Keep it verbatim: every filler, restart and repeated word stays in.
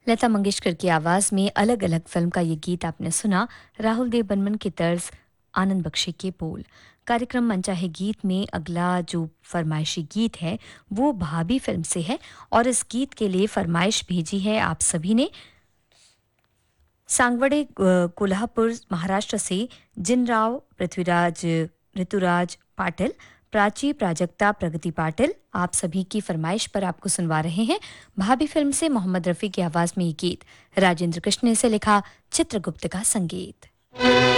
लता मंगेशकर की आवाज़ में अलग अलग फिल्म का ये गीत आपने सुना। राहुल देव बर्मन की तर्ज, आनंद बख्शी के बोल। कार्यक्रम मनचाहे गीत में अगला जो फरमाइशी गीत है वो भाभी फिल्म से है और इस गीत के लिए फरमाइश भेजी है आप सभी ने सांगवड़े अ, कोल्हापुर महाराष्ट्र से जिनराव पृथ्वीराज ऋतुराज पाटिल प्राची प्राजक्ता प्रगति पाटिल आप सभी की फरमाइश पर आपको सुनवा रहे हैं भाभी फिल्म से मोहम्मद रफ़ी की आवाज़ में ये गीत राजेंद्र कृष्ण ने इसे लिखा चित्रगुप्त का संगीत।